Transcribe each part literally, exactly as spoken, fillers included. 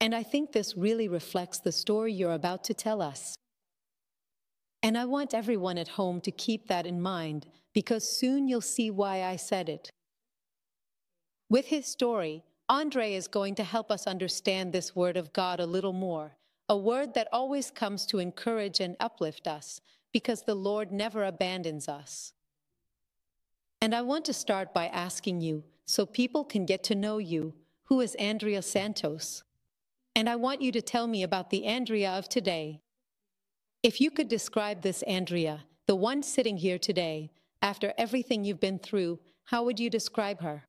And I think this really reflects the story you're about to tell us. And I want everyone at home to keep that in mind, because soon you'll see why I said it. With his story, Andre is going to help us understand this word of God a little more, a word that always comes to encourage and uplift us, because the Lord never abandons us. And I want to start by asking you, so people can get to know you, who is Andrea Santos? And I want you to tell me about the Andrea of today. If you could describe this Andrea, the one sitting here today, after everything you've been through, how would you describe her?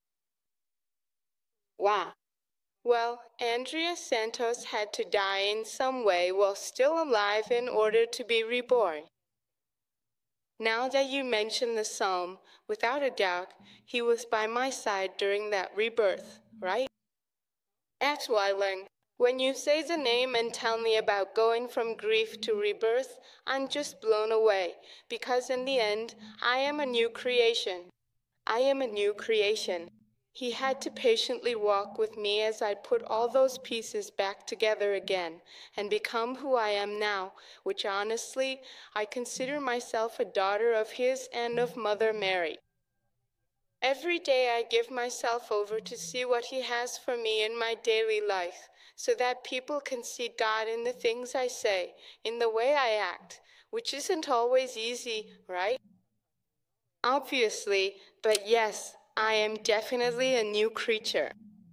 Wow. Well, Andrea Santos had to die in some way while still alive in order to be reborn. Now that you mention the psalm, without a doubt, he was by my side during that rebirth, right? Actually, when you say the name and tell me about going from grief to rebirth, I'm just blown away, because in the end, I am a new creation. I am a new creation. He had to patiently walk with me as I put all those pieces back together again and become who I am now, which honestly, I consider myself a daughter of his and of Mother Mary. Every day I give myself over to see what he has for me in my daily life, so that people can see God in the things I say, in the way I act, which isn't always easy, right? Obviously, but yes, I am definitely a new creature.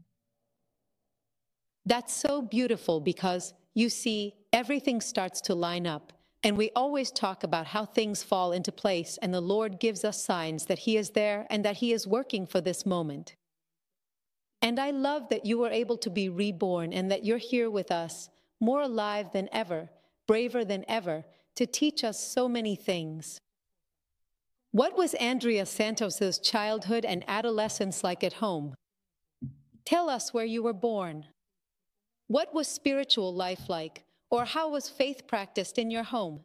That's so beautiful because, you see, everything starts to line up. And we always talk about how things fall into place, and the Lord gives us signs that He is there and that He is working for this moment. And I love that you were able to be reborn and that you're here with us, more alive than ever, braver than ever, to teach us so many things. What was Andrea Santos's childhood and adolescence like at home? Tell us where you were born. What was spiritual life like, or how was faith practiced in your home?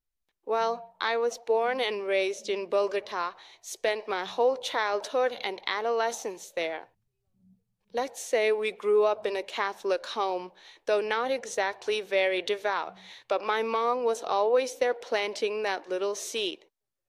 Well, I was born and raised in Bogota, spent my whole childhood and adolescence there. Let's say we grew up in a Catholic home, though not exactly very devout, but my mom was always there planting that little seed.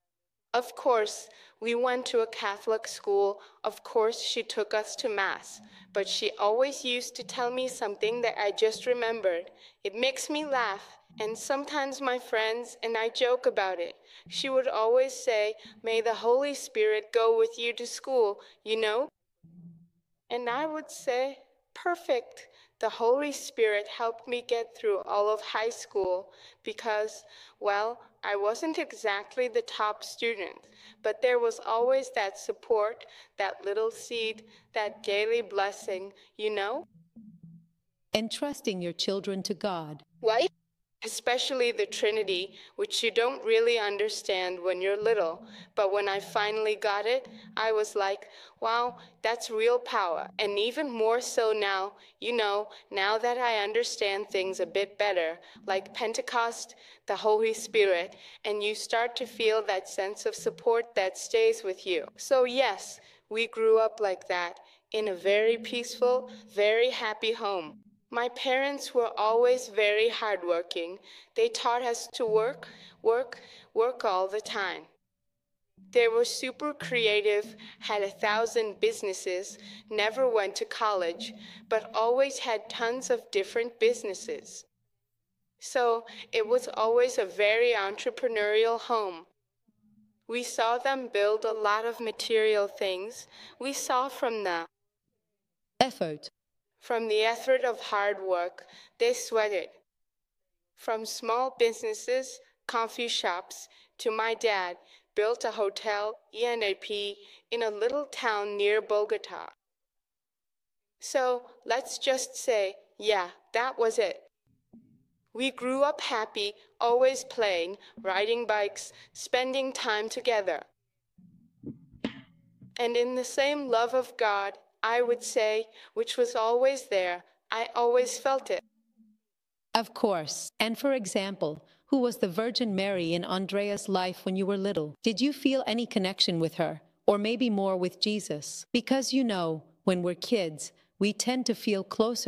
Of course, we went to a Catholic school. Of course, she took us to Mass. But she always used to tell me something that I just remembered. It makes me laugh, and sometimes my friends and I joke about it. She would always say, "May the Holy Spirit go with you to school, you know?" And I would say, "Perfect." The Holy Spirit helped me get through all of high school because, well, I wasn't exactly the top student, but there was always that support, that little seed, that daily blessing, you know? Entrusting your children to God. Why? Especially the Trinity, which you don't really understand when you're little. But when I finally got it, I was like, wow, that's real power. And even more so now, you know, now that I understand things a bit better, like Pentecost, the Holy Spirit, and you start to feel that sense of support that stays with you. So yes, we grew up like that, in a very peaceful, very happy home. My parents were always very hardworking. They taught us to work, work, work all the time. They were super creative, had a thousand businesses, never went to college, but always had tons of different businesses. So it was always a very entrepreneurial home. We saw them build a lot of material things. We saw from the Effort. From the effort of hard work, they sweated. From small businesses, coffee shops, to my dad built a hotel, E N A P, in a little town near Bogota. So let's just say, yeah, that was it. We grew up happy, always playing, riding bikes, spending time together. And in the same love of God, I would say, which was always there, I always felt it. Of course. And for example, who was the Virgin Mary in Andrea's life when you were little? Did you feel any connection with her? Or maybe more with Jesus? Because you know, when we're kids, we tend to feel closer